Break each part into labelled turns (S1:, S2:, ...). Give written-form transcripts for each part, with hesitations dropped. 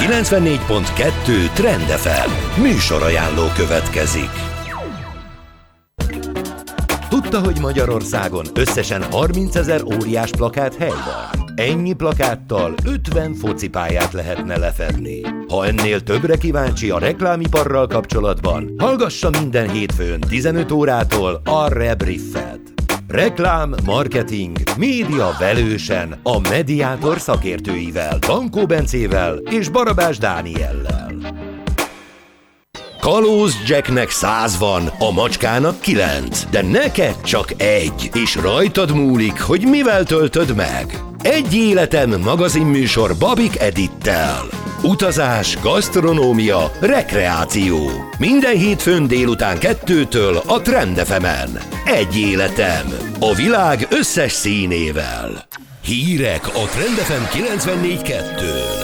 S1: 94.2 Trend FM műsorajánló következik. Tudta, hogy Magyarországon összesen 30 000 óriás plakát hely van? Ennyi plakáttal 50 focipályát lehetne lefedni. Ha ennél többre kíváncsi a reklámiparral kapcsolatban, hallgassa minden hétfőn 15 órától a Rebriffet. Reklám, marketing, média velősen a Mediátor szakértőivel, Bankó Bencével és Barabás Dániellel. Kalóz Jacknek 100 van, a macskának 9, de neked csak egy, és rajtad múlik, hogy mivel töltöd meg. Egy életem magazinműsor Babik Edittel. Utazás, gasztronómia, rekreáció. Minden hétfőn délután 2-től a Trend FM-en. Egy életem. A világ összes színével. Hírek a Trend FM 94.2-n.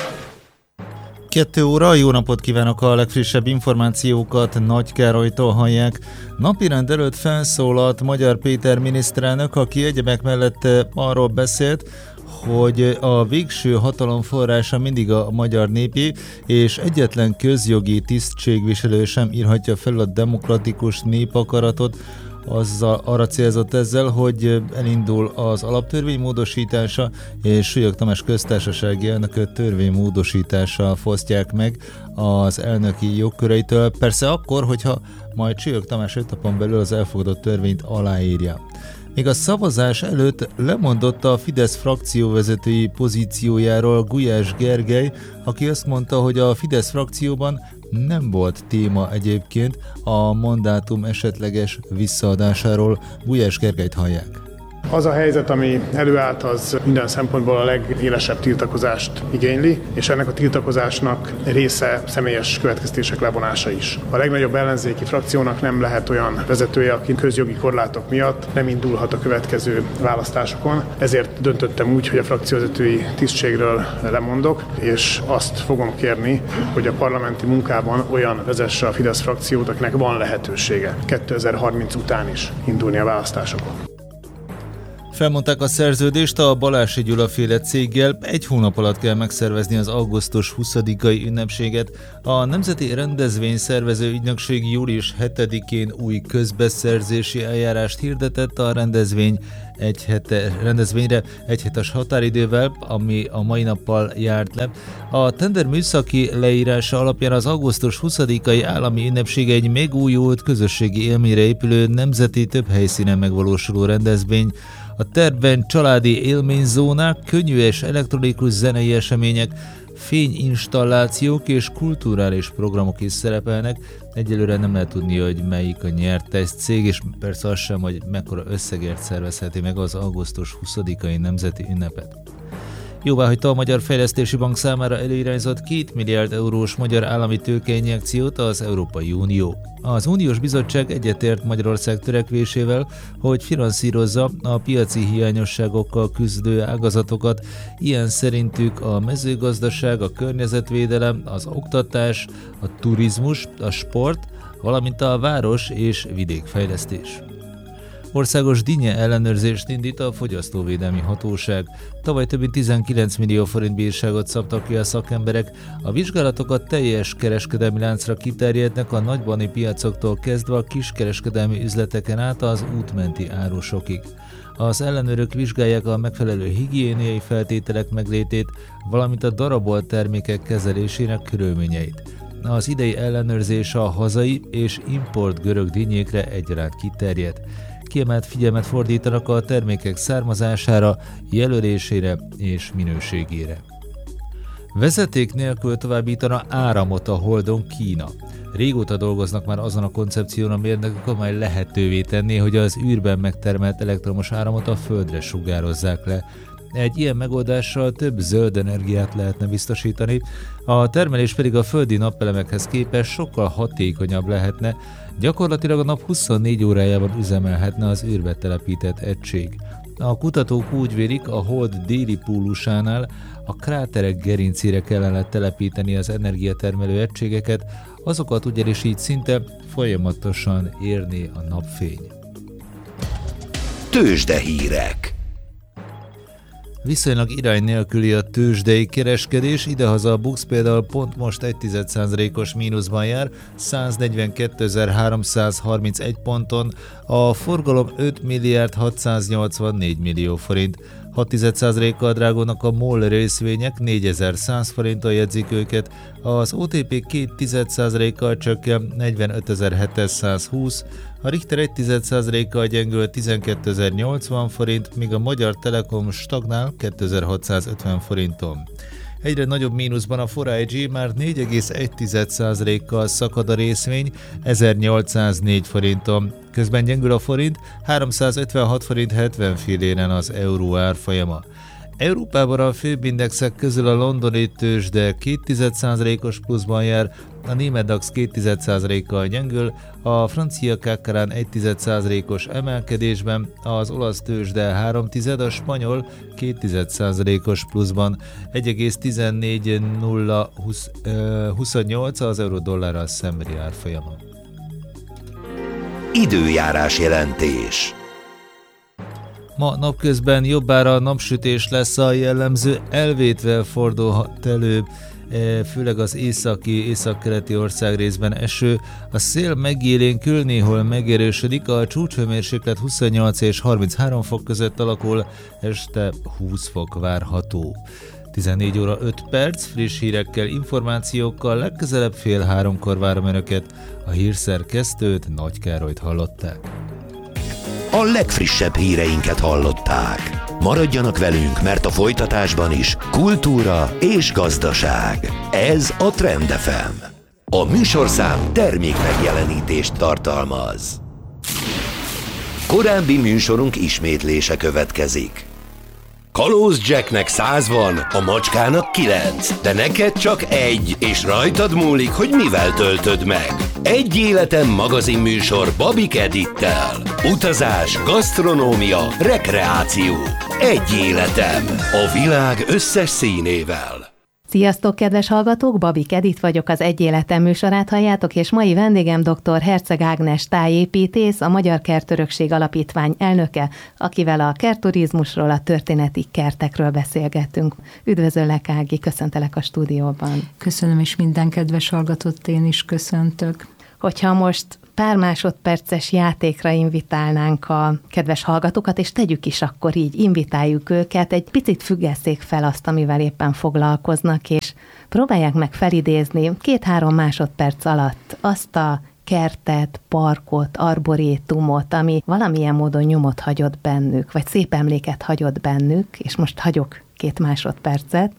S2: 2 óra, jó napot kívánok, a legfrissebb információkat Nagy Károlytól hallják. Napirend előtt felszólalt Magyar Péter miniszterelnök, aki egyebek mellett arról beszélt, hogy a végső hatalom forrása mindig a magyar népé, és egyetlen közjogi tisztségviselő sem írhatja fel a demokratikus népakaratot. Arra célzott ezzel, hogy elindul az alaptörvény módosítása, és Súlyog Tamás köztársasági elnököt törvénymódosítással fosztják meg az elnöki jogköreitől. Persze akkor, hogyha majd Súlyog Tamás 5 napon belül az elfogadott törvényt aláírja. Még a szavazás előtt lemondott a Fidesz frakcióvezetői pozíciójáról Gulyás Gergely, aki azt mondta, hogy a Fidesz frakcióban nem volt téma egyébként a mandátum esetleges visszaadásáról. Gulyás Gergelyt hallják.
S3: Az a helyzet, ami előállt, az minden szempontból a legélesebb tiltakozást igényli, és ennek a tiltakozásnak része személyes következtések levonása is. A legnagyobb ellenzéki frakciónak nem lehet olyan vezetője, aki közjogi korlátok miatt nem indulhat a következő választásokon. Ezért döntöttem úgy, hogy a frakcióvezetői tisztségről lemondok, és azt fogom kérni, hogy a parlamenti munkában olyan vezesse a Fidesz frakciót, akinek van lehetősége 2030 után is indulni a választásokon.
S2: Felmondták a szerződést a Balási Gyula féle céggel, 1 hónap alatt kell megszervezni az augusztus 20-ai ünnepséget. A Nemzeti Rendezvényszervező Ügynökség július 7-én új közbeszerzési eljárást hirdetett a rendezvényre egy hetes határidővel, ami a mai nappal járt le. A tender műszaki leírása alapján az augusztus 20-ai állami ünnepség egy megújult közösségi élményre épülő nemzeti több helyszínen megvalósuló rendezvény. A tervben családi élményzónák, könnyű és elektronikus zenei események, fényinstallációk és kulturális programok is szerepelnek. Egyelőre nem lehet tudni, hogy melyik a nyertes cég, és persze az sem, hogy mekkora összegért szervezheti meg az augusztus 20-ai nemzeti ünnepet. Jóváhagyta a Magyar Fejlesztési Bank számára előirányzott 2 milliárd eurós magyar állami tőkeinjekciót az Európai Unió. Az Uniós Bizottság egyetért Magyarország törekvésével, hogy finanszírozza a piaci hiányosságokkal küzdő ágazatokat, ilyen szerintük a mezőgazdaság, a környezetvédelem, az oktatás, a turizmus, a sport, valamint a város- és vidékfejlesztés. Országos dinnye ellenőrzést indít a Fogyasztóvédelmi Hatóság. Tavaly több mint 19 millió forint bírságot szabtak ki a szakemberek. A vizsgálatokat teljes kereskedelmi láncra kiterjednek, a nagybani piacoktól kezdve a kiskereskedelmi üzleteken át az útmenti árusokig. Az ellenőrök vizsgálják a megfelelő higiéniai feltételek meglétét, valamint a darabolt termékek kezelésének körülményeit. Az idei ellenőrzés a hazai és import görög dinnyékre egyaránt kiterjed. Kiemelt figyelmet fordítanak a termékek származására, jelölésére és minőségére. Vezeték nélkül továbbítana áramot a Holdon Kína. Régóta dolgoznak már azon a koncepción a mérnökök, amely lehetővé tenné, hogy az űrben megtermelt elektromos áramot a Földre sugározzák le. Egy ilyen megoldással több zöld energiát lehetne biztosítani, a termelés pedig a földi napelemekhez képest sokkal hatékonyabb lehetne, gyakorlatilag a nap 24 órájában üzemelhetne az űrbe telepített egység. A kutatók úgy vélik, a Hold déli pólusánál a kráterek gerincére kellene telepíteni az energiatermelő egységeket, azokat ugyanis így szinte folyamatosan érné a napfény.
S1: Tőzsdehírek.
S2: Viszonylag irány nélküli a tőzsdei kereskedés, idehaza a BUX például pont most 1,1%-os mínuszban jár, 142.331 ponton, a forgalom 5 milliárd 684 millió forint. 6,1%-kal drágulnak a MOL részvények, 4100 forinton jegyzik őket, az OTP 2,1%-kal csökken, 45.720, a Richter 1,1%-kal gyengül, 12.080 forint, míg a Magyar Telekom stagnál 2650 forinton. Egyre nagyobb mínuszban a 4iG, már 4,1%-kal szakad a részvény, 1804 forinton. Közben gyengül a forint, 356 forint 70 filléren az euró árfolyama. Európában a főbb indexek közül a londoni tőzsde 2,1%-os pluszban jár, a német DAX 2,1%-kal gyengül, a francia CAC 1,1%-os emelkedésben, az olasz tőzsde 3,1%, a spanyol 2,1%-os pluszban, 1,14028 az euró-dollárral szembeni árfolyama.
S1: Időjárás jelentés.
S2: Ma napközben jobbára napsütés lesz, a jellemző elvétvel fordulhat elő, főleg az északkeleti országrészben eső, a szél megélénkül, néhol megerősödik, a csúcshőmérséklet 28 és 33 fok között alakul, este 20 fok várható. 14 óra 5 perc, friss hírekkel, információkkal, legközelebb 2:30 várom Önöket, a hírszerkesztőt, Nagy Károlyt hallották.
S1: A legfrissebb híreinket hallották. Maradjanak velünk, mert a folytatásban is kultúra és gazdaság. Ez a Trend FM. A műsorszám termék megjelenítést tartalmaz. Korábbi műsorunk ismétlése következik. Kalóz Jacknek 100 van, a macskának 9, de neked csak egy, és rajtad múlik, hogy mivel töltöd meg. Egy életem magazinműsor Babik Edittel. Utazás, gasztronómia, rekreáció. Egy életem. A világ összes színével.
S4: Sziasztok, kedves hallgatók! Babik Edit vagyok, az Egy Életem műsorát halljátok, és mai vendégem dr. Herceg Ágnes tájépítész, a Magyar Kertörökség Alapítvány elnöke, akivel a kertturizmusról, a történeti kertekről beszélgettünk. Üdvözöllek, Ági, köszöntelek a stúdióban.
S5: Köszönöm, és minden kedves hallgatót én is köszöntök.
S4: Hogyha most pár másodperces játékra invitálnánk a kedves hallgatókat, és tegyük is akkor így, invitáljuk őket, egy picit függesszék fel azt, amivel éppen foglalkoznak, és próbálják meg felidézni 2-3 másodperc alatt azt a kertet, parkot, arborétumot, ami valamilyen módon nyomot hagyott bennük, vagy szép emléket hagyott bennük, és most hagyok 2 másodpercet,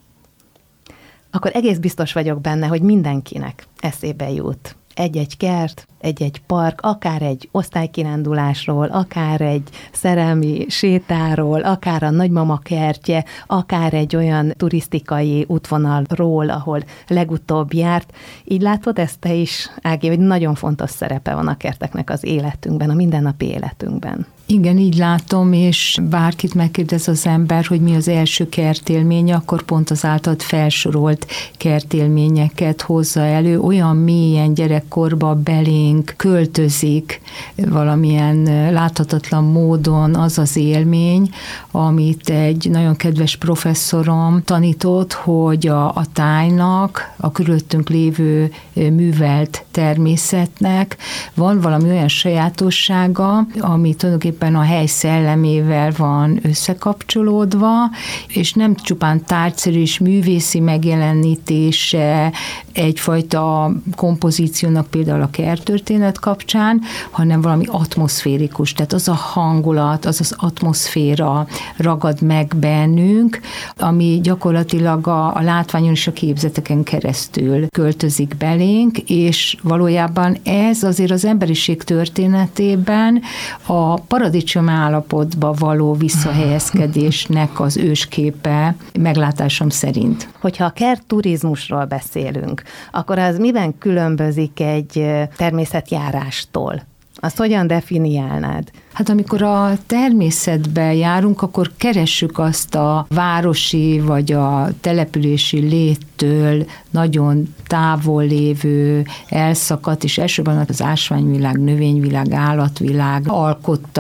S4: akkor egész biztos vagyok benne, hogy mindenkinek eszébe jut egy-egy kert, egy-egy park, akár egy osztálykirándulásról, akár egy szerelmi sétáról, akár a nagymama kertje, akár egy olyan turisztikai útvonalról, ahol legutóbb járt. Így látod ezt te is, Ági, hogy nagyon fontos szerepe van a kerteknek az életünkben, a mindennapi életünkben.
S5: Igen, így látom, és bárkit megkérdez az ember, hogy mi az első kertélménye, akkor pont az általad felsorolt kertélményeket hozza elő, olyan mélyen gyerekkorba belénk költözik valamilyen láthatatlan módon az az élmény, amit egy nagyon kedves professzorom tanított, hogy a tájnak, a körülöttünk lévő művelt természetnek van valami olyan sajátossága, ami tulajdonképpen a hely szellemével van összekapcsolódva, és nem csupán tárgyszerű és művészi megjelenítése egyfajta kompozíciónak például a kerttörténet kapcsán, hanem valami atmoszférikus, tehát az a hangulat, az az atmoszféra ragad meg bennünk, ami gyakorlatilag a látványon és a képzeteken keresztül költözik belénk, és valójában ez azért az emberiség történetében a paradicsom állapotba való visszahelyezkedésnek az ősképe meglátásom szerint.
S4: Hogyha a kertturizmusról beszélünk, akkor az miben különbözik egy természetjárástól? Azt hogyan definiálnád?
S5: Hát amikor a természetbe járunk, akkor keressük azt a városi vagy a települési léttől nagyon távol lévő, elszakadt, és elsősorban az ásványvilág, növényvilág, állatvilág alkotta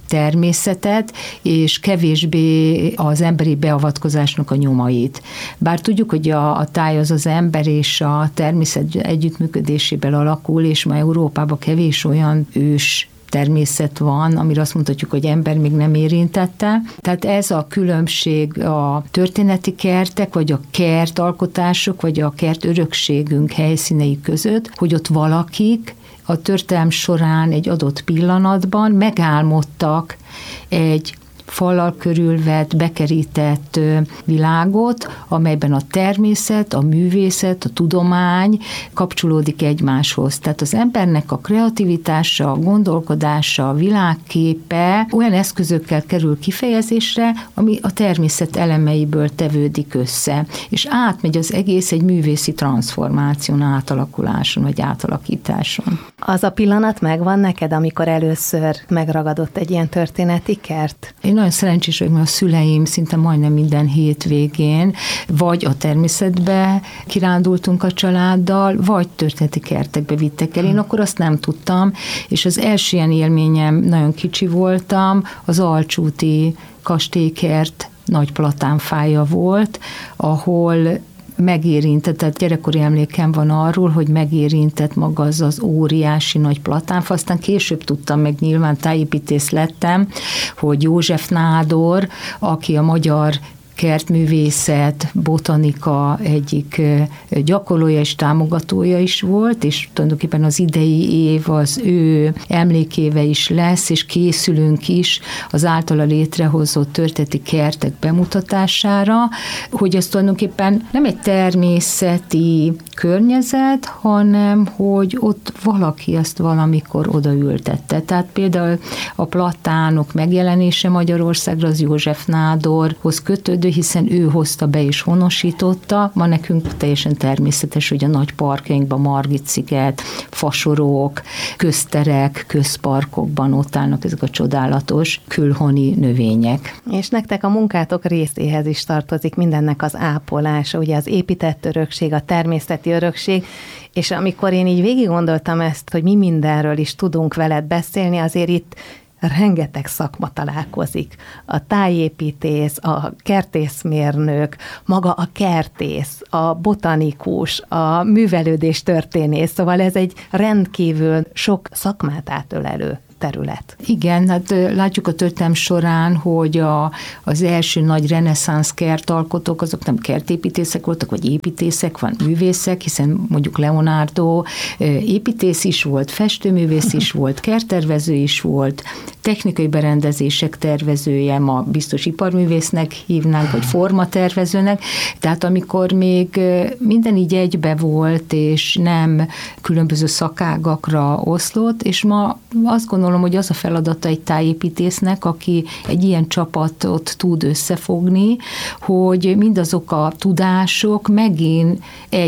S5: természetet, és kevésbé az emberi beavatkozásnak a nyomait. Bár tudjuk, hogy a táj az ember és a természet együttműködéséből alakul, és ma Európában kevés olyan ős természet van, amire azt mondhatjuk, hogy ember még nem érintette. Tehát ez a különbség a történeti kertek, vagy a kertalkotások, vagy a kert örökségünk helyszínei között, hogy ott valakik a történelem során egy adott pillanatban megálmodtak egy fallal körülvett, bekerített világot, amelyben a természet, a művészet, a tudomány kapcsolódik egymáshoz. Tehát az embernek a kreativitása, a gondolkodása, a világképe olyan eszközökkel kerül kifejezésre, ami a természet elemeiből tevődik össze, és átmegy az egész egy művészi transformáción, átalakuláson vagy átalakításon.
S4: Az a pillanat megvan neked, amikor először megragadott egy ilyen történeti kert?
S5: Én nagyon szerencsés vagyok, mert a szüleim szinte majdnem minden hétvégén vagy a természetbe kirándultunk a családdal, vagy történeti kertekbe vittek el. Én akkor azt nem tudtam, és az első ilyen élményem, nagyon kicsi voltam, az Alcsúti kastélykert nagy platánfája volt, ahol megérintett, tehát gyerekkori emlékem van arról, hogy megérintett maga az óriási nagy platánfa, aztán később tudtam, meg nyilván tájépítész lettem, hogy József Nádor, aki a magyar kertművészet, botanika egyik gyakorlója és támogatója is volt, és tulajdonképpen az idei év az ő emlékéve is lesz, és készülünk is az általa létrehozott történeti kertek bemutatására, hogy az tulajdonképpen nem egy természeti környezet, hanem hogy ott valaki ezt valamikor odaültette. Tehát például a platánok megjelenése Magyarországra az József Nádorhoz kötődő, hiszen ő hozta be és honosította. Ma nekünk teljesen természetes, hogy a nagy parkjainkban Margit-sziget, fasorok, közterek, közparkokban ott állnak ezek a csodálatos külhoni növények.
S4: És nektek a munkátok részéhez is tartozik mindennek az ápolása, ugye az épített örökség, a természeti örökség, és amikor én így végig gondoltam ezt, hogy mi mindenről is tudunk veled beszélni, azért itt rengeteg szakma találkozik. A tájépítész, a kertészmérnök, maga a kertész, a botanikus, a művelődés történész, szóval ez egy rendkívül sok szakmát átölelő terület.
S5: Igen, hát látjuk a történelem során, hogy az első nagy reneszánsz kertalkotók, azok nem kertépítészek voltak, vagy építészek, van művészek, hiszen mondjuk Leonardo építész is volt, festőművész is volt, kerttervező is volt, technikai berendezések tervezője, ma biztos iparművésznek hívnánk, vagy formatervezőnek, tehát amikor még minden így egybe volt, és nem különböző szakágakra oszlott, és ma azt gondolom, hogy az a feladata egy tájépítésznek, aki egy ilyen csapatot tud összefogni, hogy mindazok a tudások megint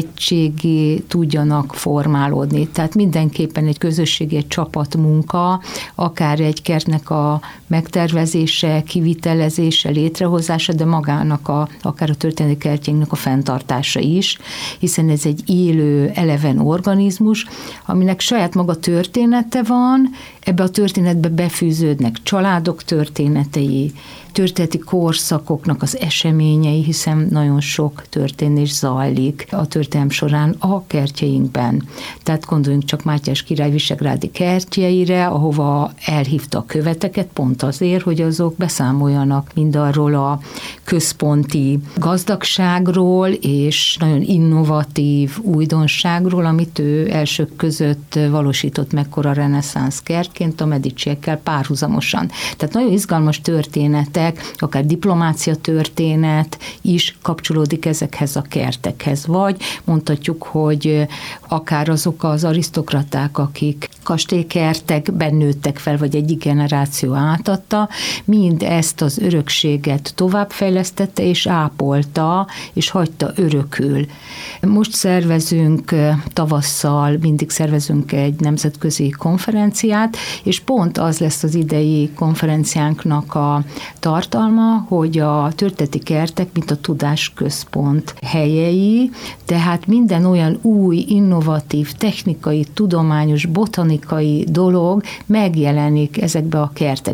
S5: egységé tudjanak formálódni. Tehát mindenképpen egy közösségi, egy csapatmunka, akár egy kertnek a megtervezése, kivitelezése, létrehozása, de magának akár a történeti kertjénknek a fenntartása is, hiszen ez egy élő, eleven organizmus, aminek saját maga története van, ebbe a történetbe befűződnek családok történetei, történeti korszakoknak az eseményei, hiszen nagyon sok történés zajlik a történelem során a kertjeinkben. Tehát gondoljunk csak Mátyás király visegrádi kertjeire, ahova elhívta a követeket pont azért, hogy azok beszámoljanak mindarról a központi gazdagságról és nagyon innovatív újdonságról, amit ő elsők között valósított meg kora reneszánsz kertként a Mediciekkel párhuzamosan. Tehát nagyon izgalmas történetek, akár diplomácia történet is kapcsolódik ezekhez a kertekhez. Vagy mondhatjuk, hogy akár azok az arisztokraták, akik kastélykertekben nőttek fel, vagy egyik generáció átadta, mind ezt az örökséget továbbfejlesztette, és ápolta, és hagyta örökül. Most szervezünk tavasszal, mindig szervezünk egy nemzetközi konferenciát, és pont az lesz az idei konferenciánknak a tartalma, hogy a történeti kertek, mint a tudásközpont helyei, tehát minden olyan új, innovatív, technikai, tudományos, botanikai dolog megjelenik ezekbe a kertekbe.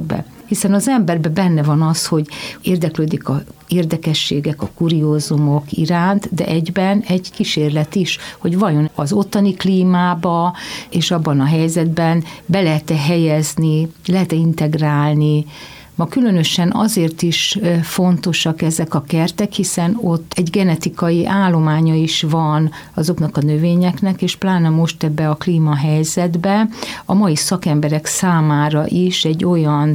S5: hiszen az emberben benne van az, hogy érdeklődik a érdekességek, a kuriózumok iránt, de egyben egy kísérlet is, hogy vajon az ottani klímába és abban a helyzetben be lehet-e helyezni, lehet-e integrálni. Ma különösen azért is fontosak ezek a kertek, hiszen ott egy genetikai állománya is van azoknak a növényeknek, és pláne most ebbe a klímahelyzetbe a mai szakemberek számára is egy olyan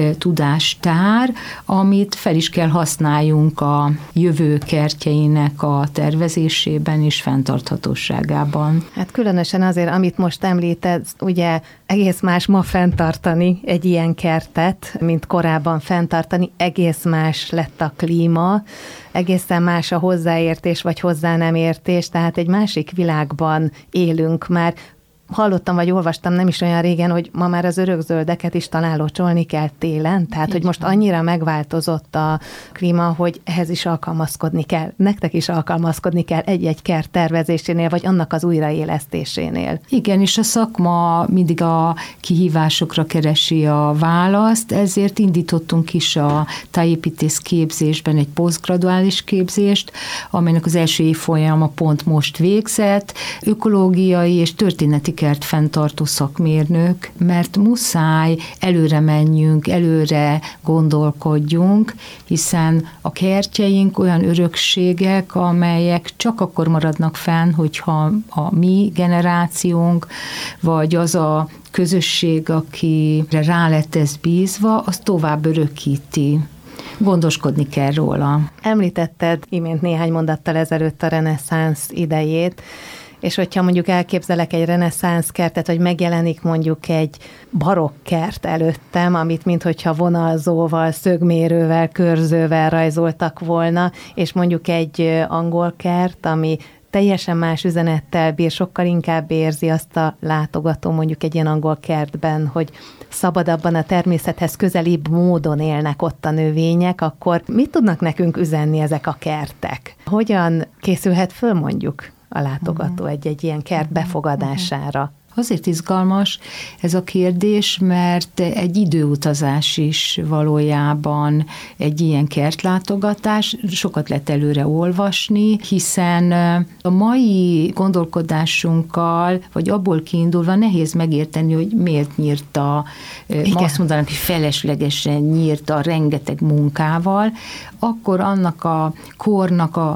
S5: tudástár, amit fel is kell használjunk a jövő kertjeinek a tervezésében és fenntarthatóságában.
S4: Hát különösen azért, amit most említed, ugye egész más ma fenntartani egy ilyen kertet, mint korábban fenntartani, egész más lett a klíma, egészen más a hozzáértés vagy hozzá nem értés, tehát egy másik világban élünk már. Hallottam, vagy olvastam nem is olyan régen, hogy ma már az örökzöldeket is talán locsolni kell télen, tehát hogy most annyira megváltozott a klíma, hogy ehhez is alkalmazkodni kell. Nektek is alkalmazkodni kell egy-egy kert tervezésénél, vagy annak az újraélesztésénél.
S5: Igen, és a szakma mindig a kihívásokra keresi a választ, ezért indítottunk is a tájépítész képzésben egy posztgraduális képzést, amelynek az első évfolyama pont most végzett, ökológiai és történeti kertfenntartó szakmérnök, mert muszáj előre menjünk, előre gondolkodjunk, hiszen a kertjeink olyan örökségek, amelyek csak akkor maradnak fenn, hogyha a mi generációnk, vagy az a közösség, akire rá lett ez bízva, az tovább örökíti. Gondoskodni kell róla.
S4: Említetted imént néhány mondattal ezelőtt a reneszánsz idejét, és hogyha mondjuk elképzelek egy reneszánsz kertet, hogy megjelenik mondjuk egy barokk kert előttem, amit minthogyha vonalzóval, szögmérővel, körzővel rajzoltak volna, és mondjuk egy angol kert, ami teljesen más üzenettel bír, sokkal inkább érzi azt a látogató mondjuk egy ilyen angol kertben, hogy szabadabban a természethez közelibb módon élnek ott a növények, akkor mit tudnak nekünk üzenni ezek a kertek? Hogyan készülhet föl mondjuk a látogató egy ilyen kert befogadására?
S5: Azért izgalmas ez a kérdés, mert egy időutazás is valójában egy ilyen kertlátogatás. Sokat lehet előre olvasni, hiszen a mai gondolkodásunkkal, vagy abból kiindulva nehéz megérteni, hogy miért nyírta, azt mondanám, hogy feleslegesen nyírta rengeteg munkával, akkor annak a kornak a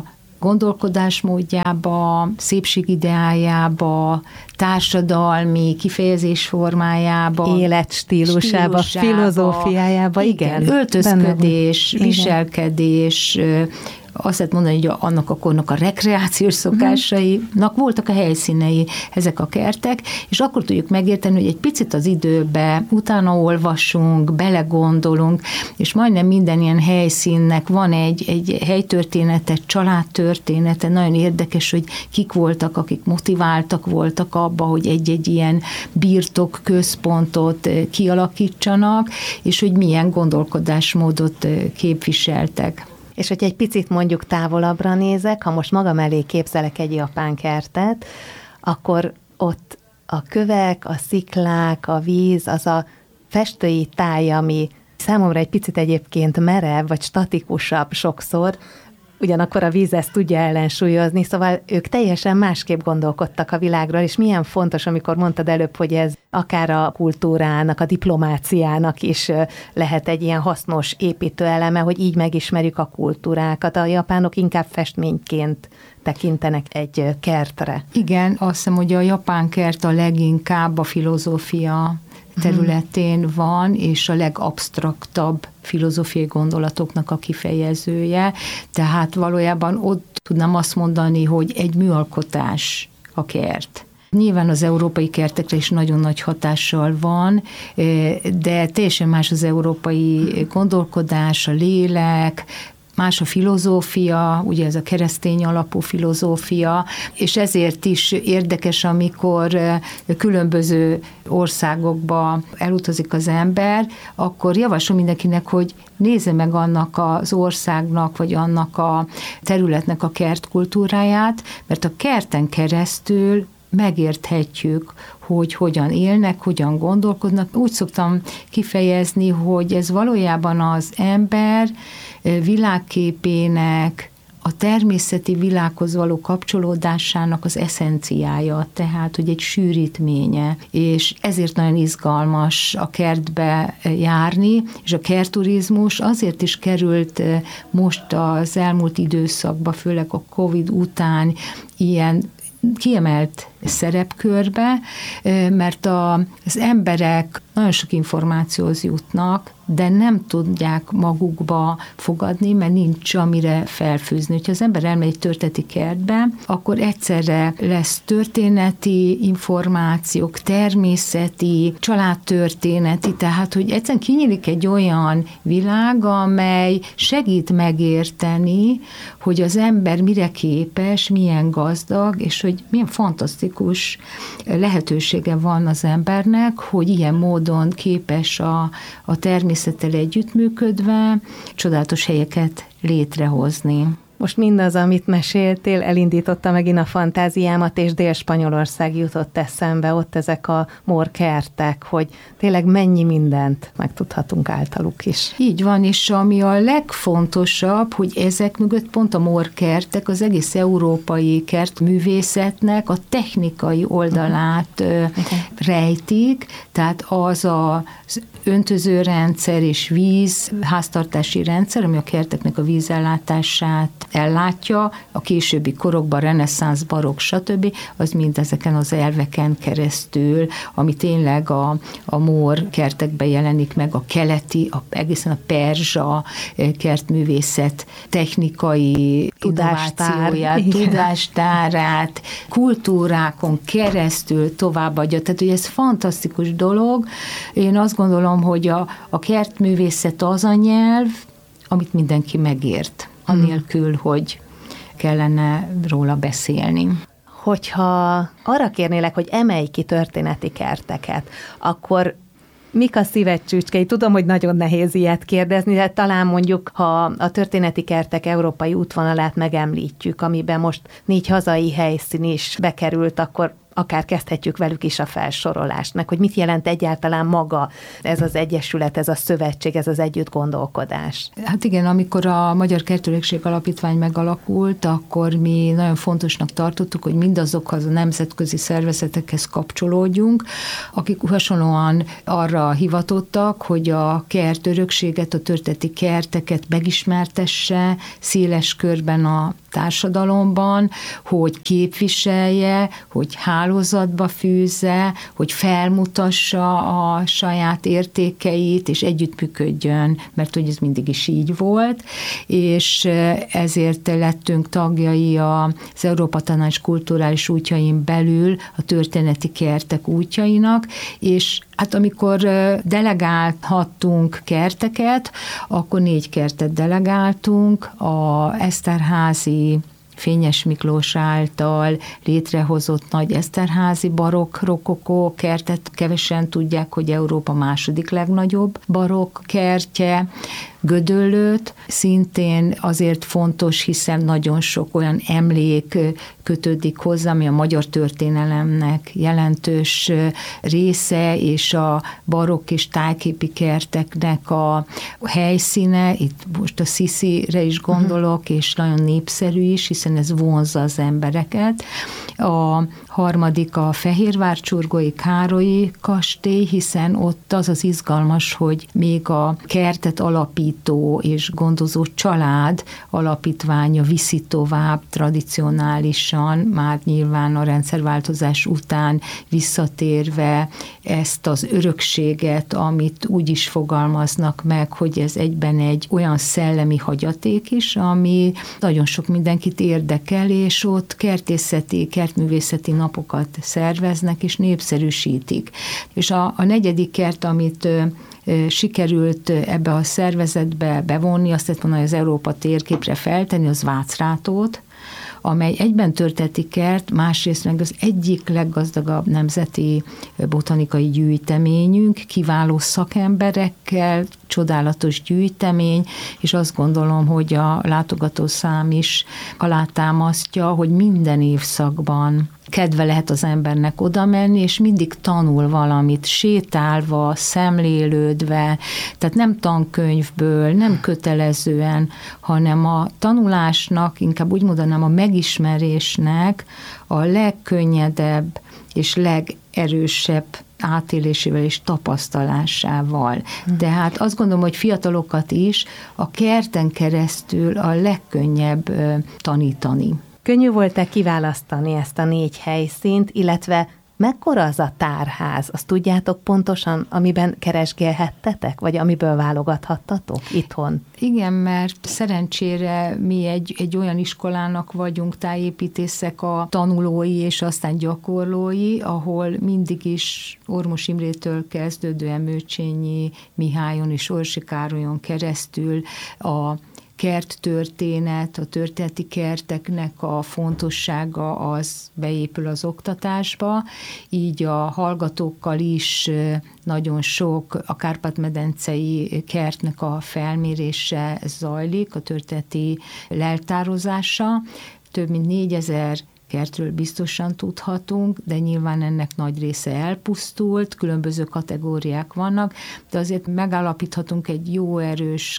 S5: gondolkodásmódjába, szépségideájába, társadalmi kifejezésformájába,
S4: életstílusába, filozófiájába, igen.
S5: Öltözködés, viselkedés, azt lehet mondani, hogy annak a kornak a rekreációs szokásainak voltak a helyszínei ezek a kertek, és akkor tudjuk megérteni, hogy egy picit az időbe utána olvasunk, belegondolunk, és majdnem minden ilyen helyszínnek van egy helytörténete, családtörténete, nagyon érdekes, hogy kik voltak, akik motiváltak voltak abba, hogy egy-egy ilyen birtok központot kialakítsanak, és hogy milyen gondolkodásmódot képviseltek.
S4: És hogy egy picit mondjuk távolabbra nézek, ha most magam elé képzelek egy japán kertet, akkor ott a kövek, a sziklák, a víz, az a festői táj, ami számomra egy picit egyébként merev, vagy statikusabb sokszor, ugyanakkor a víz ezt tudja ellensúlyozni, szóval ők teljesen másképp gondolkodtak a világról, és milyen fontos, amikor mondtad előbb, hogy ez akár a kultúrának, a diplomáciának is lehet egy ilyen hasznos építőeleme, hogy így megismerjük a kultúrákat. A japánok inkább festményként tekintenek egy kertre.
S5: Igen, azt hiszem, hogy a japán kert a leginkább a filozófia területén van, és a legabsztraktabb filozófiai gondolatoknak a kifejezője. Tehát valójában ott tudnám azt mondani, hogy egy műalkotás a kert. Nyilván az európai kertekre is nagyon nagy hatással van, de teljesen más az európai gondolkodás, a lélek, más a filozófia, ugye ez a keresztény alapú filozófia, és ezért is érdekes, amikor különböző országokba elutazik az ember, akkor javaslom mindenkinek, hogy nézze meg annak az országnak, vagy annak a területnek a kertkultúráját, mert a kerten keresztül megérthetjük, hogy hogyan élnek, hogyan gondolkodnak. Úgy szoktam kifejezni, hogy ez valójában az ember világképének, a természeti világhoz való kapcsolódásának az eszenciája, tehát, hogy egy sűrítménye, és ezért nagyon izgalmas a kertbe járni, és a kertturizmus azért is került most az elmúlt időszakban, főleg a Covid után ilyen kiemelt szerepkörbe, mert az emberek nagyon sok információhoz jutnak, de nem tudják magukba fogadni, mert nincs amire felfűzni. Ha az ember elmegy egy történeti kertbe, akkor egyszerre lesz történeti információk, természeti, családtörténeti, tehát hogy egyszerűen kinyílik egy olyan világ, amely segít megérteni, hogy az ember mire képes, milyen gazdag, és hogy milyen fantasztikus lehetősége van az embernek, hogy ilyen módon képes a természettel együttműködve csodálatos helyeket létrehozni.
S4: Most mindaz, amit meséltél, elindította megint a fantáziámat, és Dél-Spanyolország jutott eszembe, ott ezek a morkertek, hogy tényleg mennyi mindent megtudhatunk általuk is.
S5: Így van, és ami a legfontosabb, hogy ezek mögött pont a morkertek az egész európai kertművészetnek a technikai oldalát rejtik, tehát az az öntözőrendszer és háztartási rendszer, ami a kerteknek a vízellátását ellátja, a későbbi korokban, reneszánsz, barokk, stb., az mind ezeken az elveken keresztül, ami tényleg a mór kertekben jelenik meg, a keleti, egészen a perzsa kertművészet technikai innovációját, tudástárát, kultúrákon keresztül továbbadja. Tehát, hogy ez fantasztikus dolog. Én azt gondolom, hogy a kertművészet az a nyelv, amit mindenki megért, anélkül, hogy kellene róla beszélni.
S4: Hogyha arra kérnélek, hogy emelj ki történeti kerteket, akkor mik a szíved csücskei? Tudom, hogy nagyon nehéz ilyet kérdezni, de talán mondjuk, ha a történeti kertek európai útvonalát megemlítjük, amiben most 4 hazai helyszín is bekerült, akkor akár kezdhetjük velük is a felsorolást, meg hogy mit jelent egyáltalán maga ez az egyesület, ez a szövetség, ez az együttgondolkodás.
S5: Hát igen, amikor a Magyar Kertőrökség Alapítvány megalakult, akkor mi nagyon fontosnak tartottuk, hogy mindazokhoz a nemzetközi szervezetekhez kapcsolódjunk, akik hasonlóan arra hivatottak, hogy a kertörökséget, a történeti kerteket megismertesse széles körben a társadalomban, hogy képviselje, hogy hálózatba fűzze, hogy felmutassa a saját értékeit, és együttműködjön, mert hogy ez mindig is így volt, és ezért lettünk tagjai az Európa Tanács kulturális útjain belül a történeti kertek útjainak, és hát amikor delegálhattunk kerteket, akkor 4 kertet delegáltunk, a Eszterházi Fényes Miklós által létrehozott nagy Eszterházi barokk rokokó kertet, kevesen tudják, hogy Európa második legnagyobb barokk kertje, Gödöllőt, szintén azért fontos, hiszen nagyon sok olyan emlék kötődik hozzá, ami a magyar történelemnek jelentős része, és a barokk és tájképi kerteknek a helyszíne, itt most a Sziszire is gondolok, és nagyon népszerű is, hiszen ez vonzza az embereket. A harmadik a Fehérvárcsurgói Károlyi kastély, hiszen ott az az izgalmas, hogy még a kertet alapító és gondozó család alapítványa viszi tovább tradicionálisan, már nyilván a rendszerváltozás után visszatérve ezt az örökséget, amit úgy is fogalmaznak meg, hogy ez egyben egy olyan szellemi hagyaték is, ami nagyon sok mindenkit érdekel, és ott kertművészeti napokat szerveznek, és népszerűsítik. És a negyedik kert, amit sikerült ebbe a szervezetbe bevonni, azt lehet mondani, hogy az Európa térképre feltenni, az Vácrátót, amely egyben történeti kert, másrészt meg az egyik leggazdagabb nemzeti botanikai gyűjteményünk, kiváló szakemberekkel, csodálatos gyűjtemény, és azt gondolom, hogy a látogatószám is alátámasztja, hogy minden évszakban kedve lehet az embernek oda menni, és mindig tanul valamit, sétálva, szemlélődve, tehát nem tankönyvből, nem kötelezően, hanem a tanulásnak, inkább úgy mondanám, a megismerésnek a legkönnyedebb és legerősebb átélésével és tapasztalásával. De hát azt gondolom, hogy fiatalokat is a kerten keresztül a legkönnyebb tanítani.
S4: Könnyű volt-e kiválasztani ezt a 4 helyszínt, illetve mekkora az a tárház? Azt tudjátok pontosan, amiben keresgélhettetek, vagy amiből válogathattatok itthon?
S5: Igen, mert szerencsére mi egy olyan iskolának vagyunk, tájépítészek a tanulói és aztán gyakorlói, ahol mindig is Ormos Imrétől kezdődően Mőcsényi Mihályon és Orsi Károlyon keresztül a kerttörténet, a történeti kerteknek a fontossága az beépül az oktatásba, így a hallgatókkal is nagyon sok a Kárpát-medencei kertnek a felmérése zajlik, a történeti leltározása. Több mint 4000 kertről biztosan tudhatunk, de nyilván ennek nagy része elpusztult, különböző kategóriák vannak, de azért megállapíthatunk egy jó erős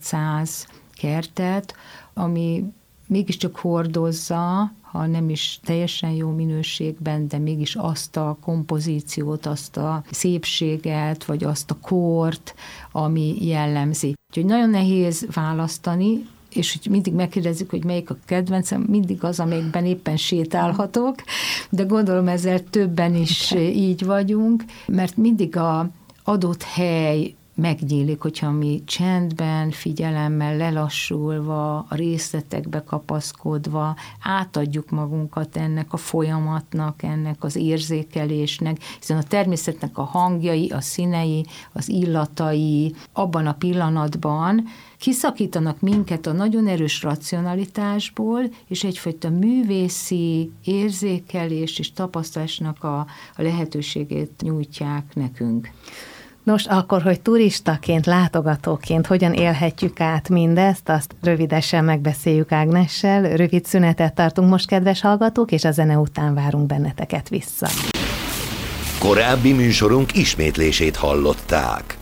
S5: 200 kertet, ami mégiscsak hordozza, ha nem is teljesen jó minőségben, de mégis azt a kompozíciót, azt a szépséget, vagy azt a kort, ami jellemzi. Úgyhogy nagyon nehéz választani, és hogy mindig megkérdezzük, hogy melyik a kedvencem, mindig az, amelyikben éppen sétálhatok, de gondolom ezzel többen is így vagyunk, mert mindig az adott hely megnyílik, hogyha mi csendben, figyelemmel, lelassulva, a részletekbe kapaszkodva átadjuk magunkat ennek a folyamatnak, ennek az érzékelésnek, hiszen a természetnek a hangjai, a színei, az illatai abban a pillanatban kiszakítanak minket a nagyon erős racionalitásból, és egyfajta művészi érzékelés és tapasztalásnak a lehetőségét nyújtják nekünk.
S4: Nos, akkor, hogy turistaként, látogatóként hogyan élhetjük át mindezt, azt rövidesen megbeszéljük Ágnessel. Rövid szünetet tartunk most, kedves hallgatók, és a zene után várunk benneteket vissza.
S1: Korábbi műsorunk ismétlését hallották.